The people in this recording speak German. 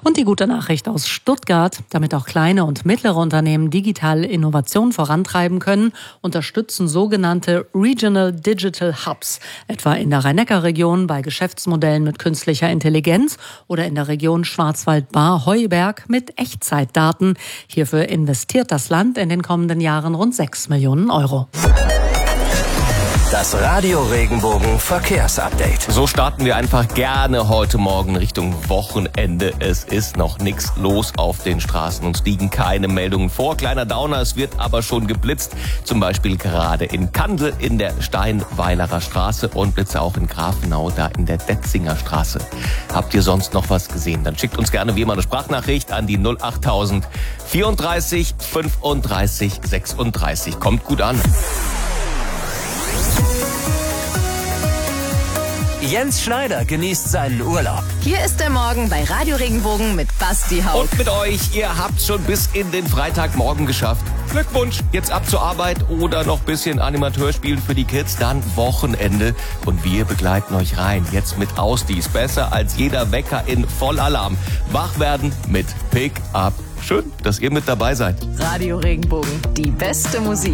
Und die gute Nachricht aus Stuttgart: Damit auch kleine und mittlere Unternehmen digitale Innovation vorantreiben können, unterstützen sogenannte Regional Digital Hubs, etwa in der Rhein-Neckar-Region bei Geschäftsmodellen mit künstlicher Intelligenz oder in der Region Schwarzwald-Baar-Heuberg mit Echtzeitdaten. Hierfür investiert das Land in den kommenden Jahren rund 6 Millionen Euro. Das Radio Regenbogen Verkehrsupdate. So starten wir einfach gerne heute Morgen Richtung Wochenende. Es ist noch nichts los auf den Straßen. Uns liegen keine Meldungen vor. Kleiner Downer, es wird aber schon geblitzt. Zum Beispiel gerade in Kandel in der Steinweilerer Straße und Blitze auch in Grafenau, da in der Detzinger Straße. Habt ihr sonst noch was gesehen? Dann schickt uns gerne wie immer eine Sprachnachricht an die 08000 34 35 36. Kommt gut an. Jens Schneider genießt seinen Urlaub. Hier ist der Morgen bei Radio Regenbogen mit Basti Haug. Und mit euch, ihr habt schon bis in den Freitagmorgen geschafft. Glückwunsch, jetzt ab zur Arbeit oder noch ein bisschen Animateur spielen für die Kids, dann Wochenende. Und wir begleiten euch rein, jetzt mit Ausdies. Besser als jeder Wecker in Vollalarm. Wach werden mit Pick Up. Schön, dass ihr mit dabei seid. Radio Regenbogen, die beste Musik.